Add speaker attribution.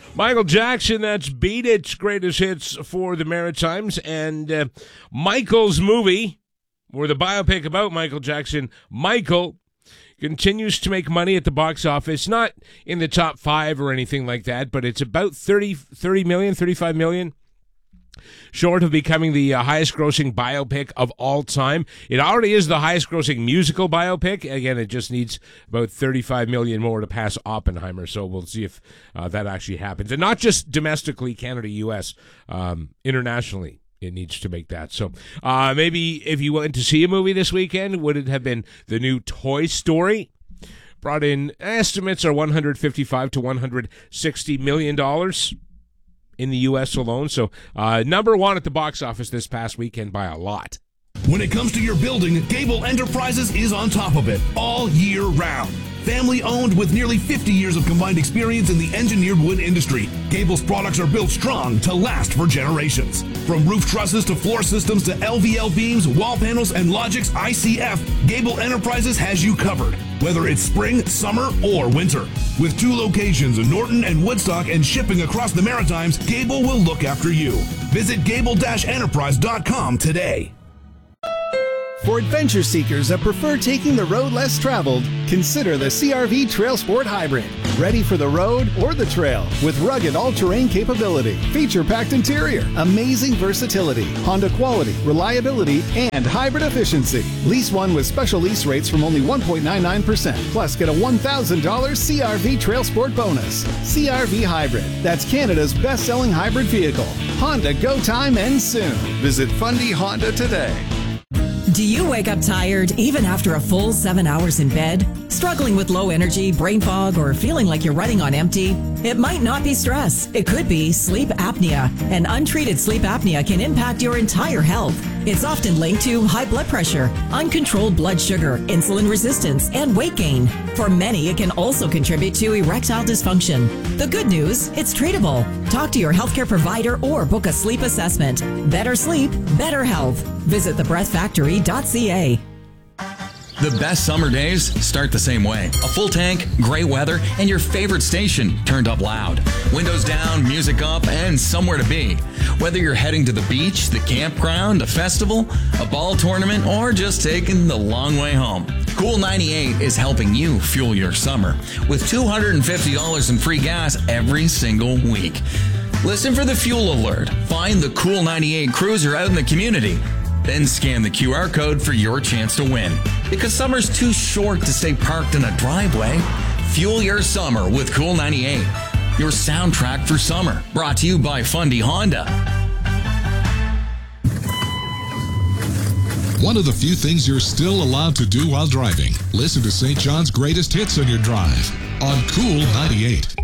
Speaker 1: Michael Jackson, that's Beat It, greatest hits for the Maritimes. And Michael's movie, or the biopic about Michael Jackson, Michael, continues to make money at the box office. Not in the top 5 or anything like that, but it's about 30 million, 35 million. Short of becoming the highest grossing biopic of all time. It already is the highest grossing musical biopic. Again, it just needs about 35 million more to pass Oppenheimer. So we'll see if that actually happens. And not just domestically, Canada, U.S., internationally. It needs to make that. So maybe if you went to see a movie this weekend, would it have been the new Toy Story? Brought in, estimates are $155 to $160 million in the U.S. alone. So number one at the box office this past weekend by a lot.
Speaker 2: When it comes to your building, Gable Enterprises is on top of it all year round. Family owned with nearly 50 years of combined experience in the engineered wood industry, Gable's products are built strong to last for generations. From roof trusses to floor systems to LVL beams, wall panels, and Logix ICF, Gable Enterprises has you covered, whether it's spring, summer, or winter. With 2 locations in Norton and Woodstock and shipping across the Maritimes, Gable will look after you. Visit gable-enterprise.com today.
Speaker 3: For adventure seekers that prefer taking the road less traveled, consider the CR-V Trail Sport Hybrid. Ready for the road or the trail with rugged all-terrain capability, feature-packed interior, amazing versatility, Honda quality, reliability, and hybrid efficiency. Lease one with special lease rates from only 1.99%. Plus, get a $1,000 CR-V Trail Sport bonus. CR-V Hybrid. That's Canada's best-selling hybrid vehicle. Honda Go Time ends soon. Visit Fundy Honda today.
Speaker 4: Do you wake up tired even after a full 7 hours in bed? Struggling with low energy, brain fog, or feeling like you're running on empty? It might not be stress. It could be sleep apnea. And untreated sleep apnea can impact your entire health. It's often linked to high blood pressure, uncontrolled blood sugar, insulin resistance, and weight gain. For many, it can also contribute to erectile dysfunction. The good news, it's treatable. Talk to your healthcare provider or book a sleep assessment. Better sleep, better health. Visit thebreathfactory.ca.
Speaker 5: The best summer days start the same way. A full tank, great weather, and your favorite station turned up loud. Windows down, music up, and somewhere to be. Whether you're heading to the beach, the campground, a festival, a ball tournament, or just taking the long way home, Cool 98 is helping you fuel your summer with $250 in free gas every single week. Listen for the fuel alert. Find the Cool 98 cruiser out in the community. Then scan the QR code for your chance to win. Because summer's too short to stay parked in a driveway. Fuel your summer with Cool 98. Your soundtrack for summer. Brought to you by Fundy Honda.
Speaker 6: One of the few things you're still allowed to do while driving. Listen to St. John's greatest hits on your drive on Cool 98.